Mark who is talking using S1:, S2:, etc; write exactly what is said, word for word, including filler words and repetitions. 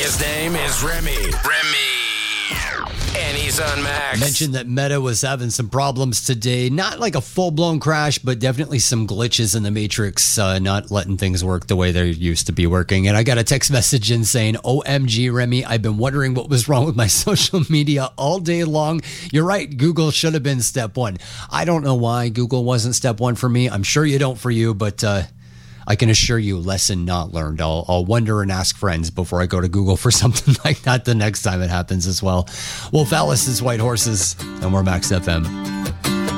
S1: His name is Remy. Remy. And he's on Max.
S2: Mentioned that Meta was having some problems today. Not like a full-blown crash, but definitely some glitches in the Matrix, uh, not letting things work the way they used to be working. And I got a text message in saying, O M G, Remy, I've been wondering what was wrong with my social media all day long. You're right, Google should have been step one. I don't know why Google wasn't step one for me. I'm sure you don't for you, but uh, I can assure you, lesson not learned. I'll, I'll wonder and ask friends before I go to Google for something like that the next time it happens as well. Wolf Alice is White Horses, and we're Max F M.